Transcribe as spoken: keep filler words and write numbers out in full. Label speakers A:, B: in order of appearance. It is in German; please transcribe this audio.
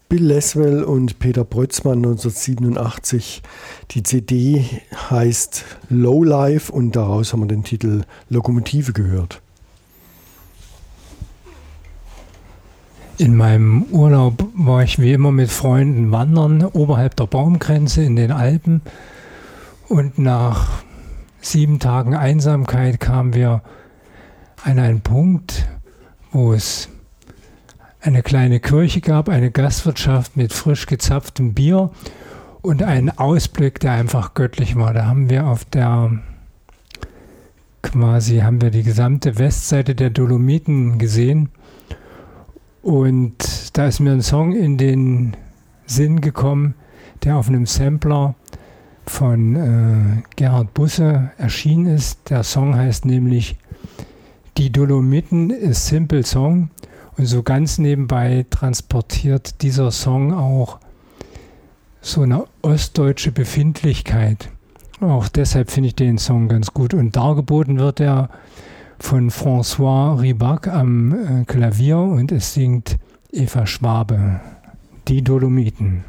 A: Bill Laswell und Peter Brötzmann neunzehnhundertsiebenundachtzig. Die C D heißt Lowlife und daraus haben wir den Titel Lokomotive gehört.
B: In meinem Urlaub war ich wie immer mit Freunden wandern, oberhalb der Baumgrenze in den Alpen. Und nach sieben Tagen Einsamkeit kamen wir an einen Punkt, wo es eine kleine Kirche gab, eine Gastwirtschaft mit frisch gezapftem Bier und einen Ausblick, der einfach göttlich war. Da haben wir auf der, quasi haben wir die gesamte Westseite der Dolomiten gesehen. Und da ist mir ein Song in den Sinn gekommen, der auf einem Sampler von äh, Gerhard Busse erschienen ist. Der Song heißt nämlich Die Dolomiten, a Simple Song. Und so ganz nebenbei transportiert dieser Song auch so eine ostdeutsche Befindlichkeit. Auch deshalb finde ich den Song ganz gut. Und dargeboten wird er von François Ribac am äh, Klavier und es singt Eva Schwabe, Die Dolomiten.